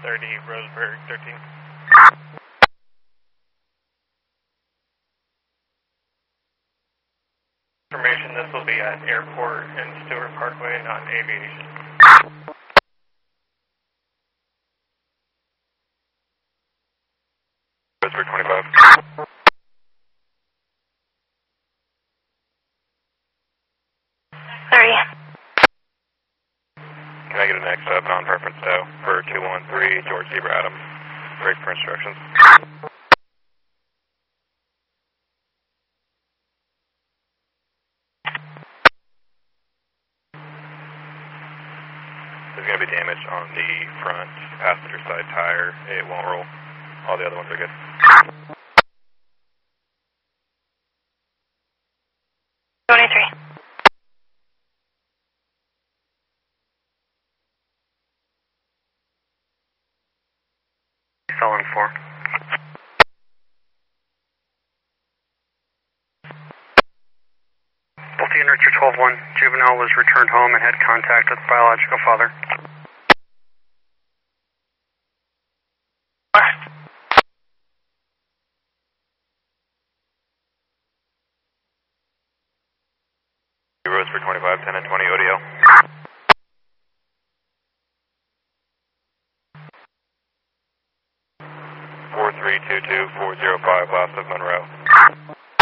30, Roseburg, 13. Information, this will be at Airport and Stewart Parkway, not Aviation. Roseburg 25. Can I get an next non-preference tow for 213 George Zebra Adam? Break for instructions. There's going to be damage on the front passenger side tire. It won't roll. All the other ones are good. Sullen 4. Both units are 12-1. Juvenile was returned home and had contact with biological father. Roseburg 25, 10 and 20 ODL.